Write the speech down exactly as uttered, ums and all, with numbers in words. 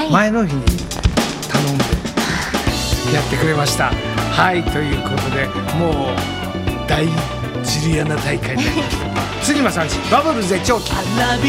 前の日に頼んでやってくれました。はい、ということでもう大ジュリアナ大会になりました。次はさんしバブル絶頂期。